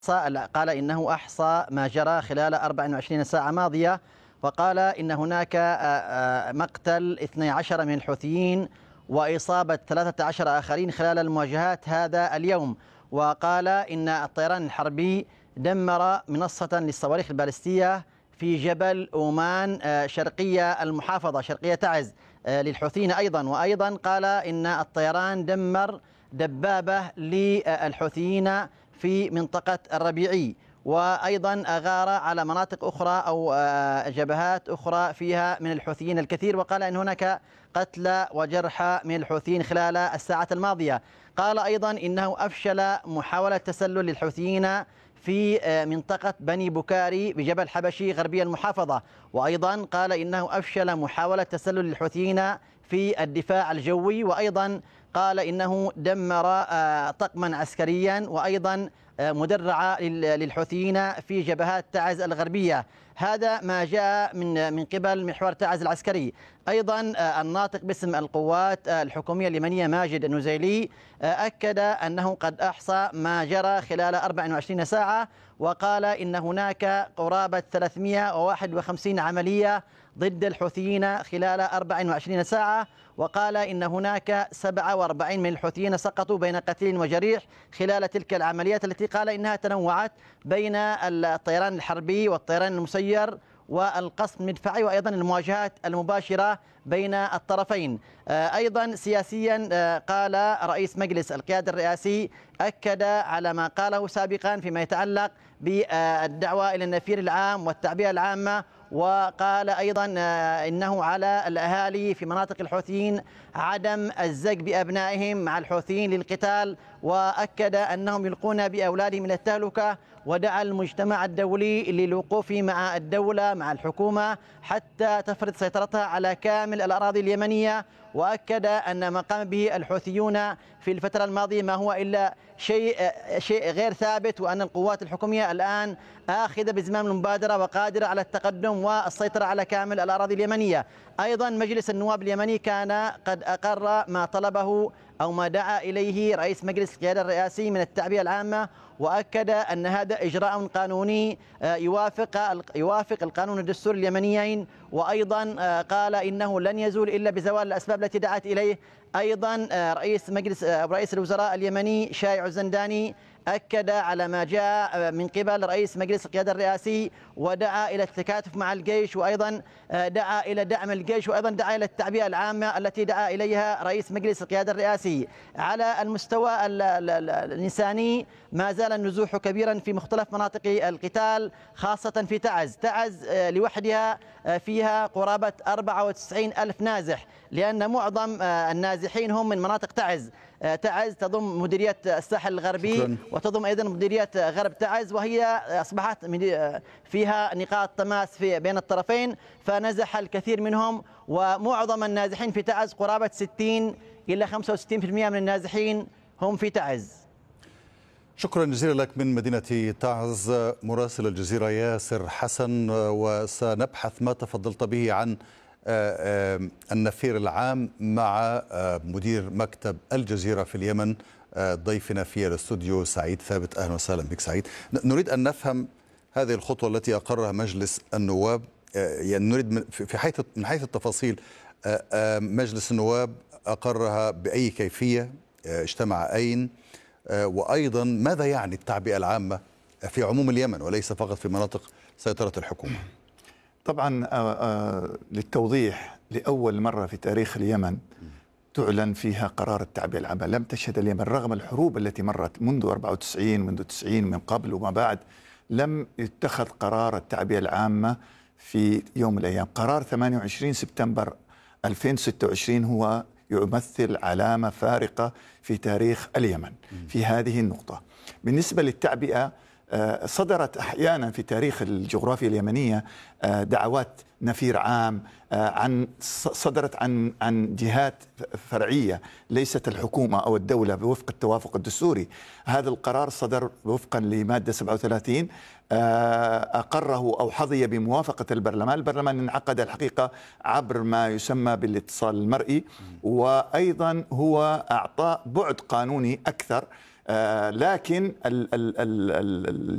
قال إنه أحصى ما جرى خلال 24 ساعة ماضية، وقال إن هناك مقتل 12 من الحوثيين وإصابة 13 آخرين خلال المواجهات هذا اليوم. وقال إن الطيران الحربي دمر منصة للصواريخ البالستية في جبل أومان شرقية المحافظة شرقية تعز للحوثيين أيضا. وأيضا قال إن الطيران دمر دبابة للحوثيين في منطقة الربيعي، وأيضا أغار على مناطق أخرى أو جبهات أخرى فيها من الحوثيين الكثير، وقال إن هناك قتلى وجرحى من الحوثيين خلال الساعات الماضية. قال أيضا إنه أفشل محاولة تسلل للحوثيين في منطقة بني بكاري بجبل حبشي غربي المحافظة، وأيضا قال إنه أفشل محاولة تسلل للحوثيين في الدفاع الجوي، وأيضا قال إنه دمر طقما عسكريا وأيضا مدرعة للحوثيين في جبهات تعز الغربية. هذا ما جاء من قبل محور تعز العسكري. أيضا الناطق باسم القوات الحكومية اليمنية ماجد النزيلي أكد أنه قد أحصى ما جرى خلال 24 ساعة، وقال إن هناك قرابة 351 عملية ضد الحوثيين خلال 24 ساعة، وقال إن هناك 47 من الحوثيين سقطوا بين قتيل وجريح خلال تلك العمليات التي قال إنها تنوعت بين الطيران الحربي والطيران المسير والقصف المدفعي وأيضا المواجهات المباشرة بين الطرفين. أيضا سياسيا قال رئيس مجلس القيادة الرئاسي أكد على ما قاله سابقا فيما يتعلق بالدعوة إلى النفير العام والتعبئة العامة، وقال أيضا إنه على الأهالي في مناطق الحوثيين عدم الزج بأبنائهم مع الحوثيين للقتال، وأكد أنهم يلقون بأولادهم إلى التهلكة، ودعا المجتمع الدولي للوقوف مع الدولة مع الحكومة حتى تفرض سيطرتها على كامل الأراضي اليمنية. وأكد أن ما قام به الحوثيون في الفترة الماضية ما هو إلا شيء غير ثابت، وأن القوات الحكومية الآن آخذة بزمام المبادرة وقادرة على التقدم والسيطرة على كامل الأراضي اليمنية. أيضا مجلس النواب اليمني كان قد أقر ما طلبه أو ما دعا إليه رئيس مجلس القيادة الرئاسي من التعبئة العامة، وأكد أن هذا إجراء قانوني يوافق القانون الدستوري اليمنيين، وأيضا قال إنه لن يزول إلا بزوال الأسباب التي دعت إليه. أيضا رئيس الوزراء اليمني شايع الزنداني أكد على ما جاء من قبل رئيس مجلس القيادة الرئاسي، ودعا إلى التكاتف مع الجيش، وأيضا دعا إلى دعم الجيش، وأيضا دعا إلى التعبئة العامة التي دعا إليها رئيس مجلس القيادة الرئاسي. على المستوى الإنساني ما زال النزوح كبيرا في مختلف مناطق القتال، خاصة في تعز لوحدها فيها قرابة 94 ألف نازح، لأن معظم النازحين هم من مناطق تعز تضم مديرية الساحل الغربي وتضم أيضا مديرية غرب تعز، وهي أصبحت فيها نقاط تماس بين الطرفين، فنزح الكثير منهم. ومعظم النازحين في تعز قرابة 60 إلى 65% من النازحين هم في تعز. شكرا جزيلا لك من مدينة تعز مراسل الجزيرة ياسر حسن. وسنبحث ما تفضلت به عن النفير العام مع مدير مكتب الجزيرة في اليمن ضيفنا في الاستوديو سعيد ثابت. أهلا وسهلا بك سعيد. نريد أن نفهم هذه الخطوة التي أقرها مجلس النواب، يعني نريد من حيث التفاصيل. مجلس النواب أقرها بأي كيفية، اجتمع أين، وأيضا ماذا يعني التعبئة العامة في عموم اليمن وليس فقط في مناطق سيطرة الحكومة؟ طبعا للتوضيح، لأول مرة في تاريخ اليمن تعلن فيها قرار التعبئة العامة. لم تشهد اليمن رغم الحروب التي مرت منذ 94 منذ 90 من قبل وما بعد، لم يتخذ قرار التعبئة العامة في يوم من الأيام. قرار 28 سبتمبر 2026 هو يمثل علامة فارقة في تاريخ اليمن في هذه النقطة. بالنسبة للتعبئة، صدرت أحيانا في تاريخ الجغرافيا اليمنية دعوات نفير عام صدرت عن جهات فرعية ليست الحكومة أو الدولة بوفق التوافق الدستوري. هذا القرار صدر وفقا لمادة 37 أقره أو حظي بموافقة البرلمان. البرلمان انعقد الحقيقة عبر ما يسمى بالاتصال المرئي، وأيضا هو أعطى بعد قانوني أكثر، لكن